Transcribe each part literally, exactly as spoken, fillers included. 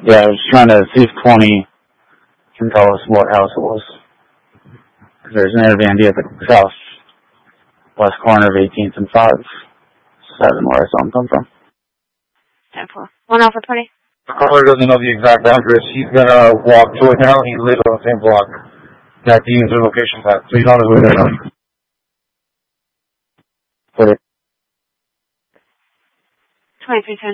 Yeah, I was trying to see if twenty can tell us what house it was. Because there's an Airbnb at the south west corner of eighteenth and five seven where I saw him come from. ten four. One out for twenty. The caller doesn't know the exact address. He's gonna walk to it now. He lives on the same block that the user location's at. So he's on his way there now. Put it. twenty-three ten.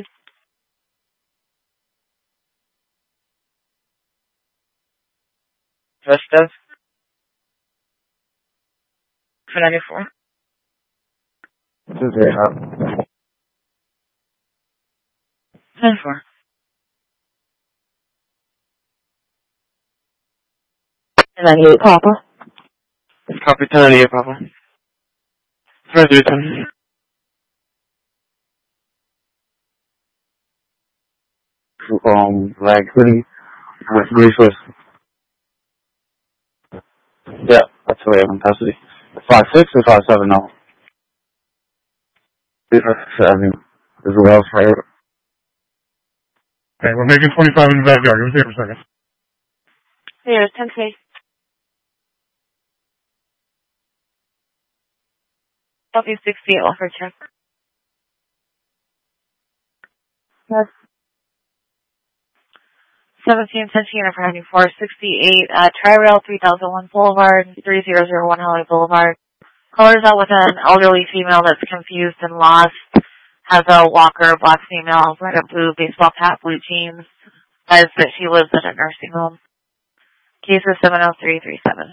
Vestas. For ninety-four. This is it, huh? ten four. ninety-eight, Papa. Copy ten ninety-eight, Papa. twenty-three ten. Um, like, pretty, with resource. Yeah, that's the way I'm in custody. five six or five seven, no. I mean, there's a well fire. Okay, we're making twenty-five in the backyard. Give us here for a second. There's ten three. W sixty-eight offer check. Yes. seventeen ten for ninety-four sixty-eight at Tri-Rail three thousand one Boulevard, three thousand one Holly Boulevard. Caller's out with an elderly female that's confused and lost. Has a walker, black female, red and blue baseball cap, blue jeans. Says that she lives at a nursing home. Case is seven oh three three seven.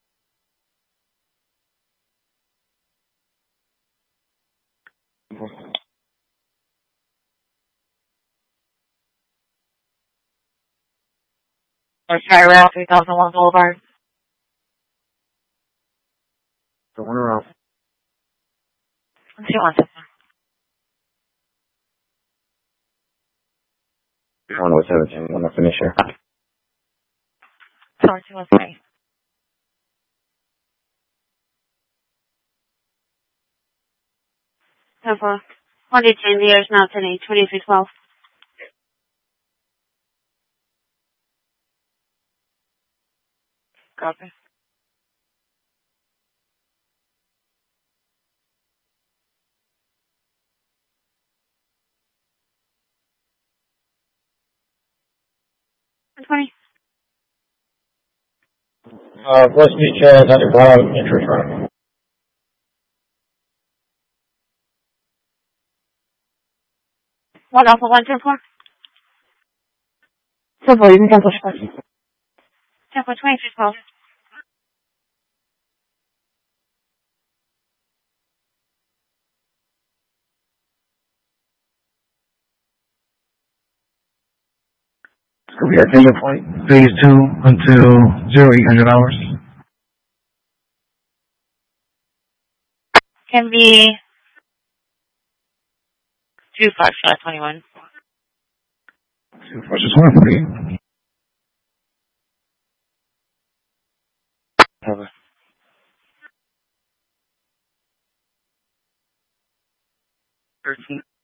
Or Tri-Rail three thousand one Boulevard. The one around. She wants it. I don't know what's seventeen. I'm going to finish here. Sorry, she wants me. Therefore, one day change the years now today, twenty-three twelve. Copy. twenty. Uh, West Beach has under Brown interest rate. One alpha one ten four. ten four, you can cancel your question. ten four twenty-three twelve. It's going to be our payment point, phase two until zero eight hundred hours. Can be two five five twenty one. Two five just one for you. Thirteen.